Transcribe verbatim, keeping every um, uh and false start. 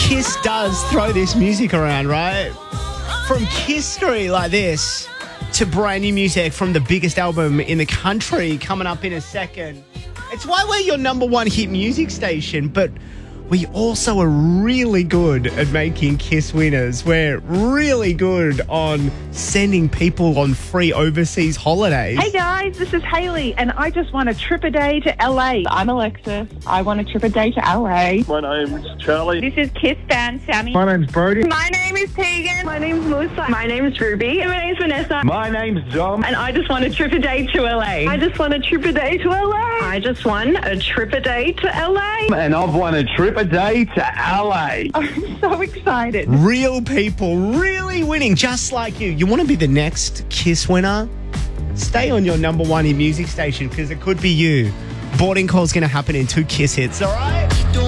Kiss does throw this music around, right? From history like this to brand new music from the biggest album in the country coming up in a second. It's why we're your number one hit music station, but we also are really good at making Kiss winners. We're really good on sending people on free overseas holidays. Hey guys, this is Hayley, and I just want a trip a day to L A. I'm Alexis. I want a trip a day to L A. My name's Charlie. This is Kiss fan Sammy. My name's Brody. My name is Tegan. My name's Melissa. My name's Ruby. And my name's Vanessa. My name's Dom. And I just want a trip a day to L A. I just want a trip a day to L A. I just want a trip a day to L A. And I've won a trip a day to L A. I'm so excited. Real people really winning, just like you. You want to be the next Kiss winner? Stay on your number one hit music station because it could be you. Boarding call's going to happen in two Kiss hits, all right?